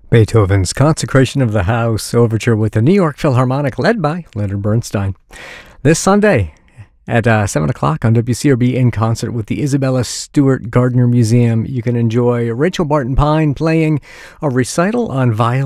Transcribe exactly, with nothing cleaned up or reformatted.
Beethoven's Consecration of the House Overture with the New York Philharmonic, led by Leonard Bernstein. This Sunday at uh, seven o'clock on W C R B in concert with the Isabella Stewart Gardner Museum, you can enjoy Rachel Barton Pine playing a recital on violin.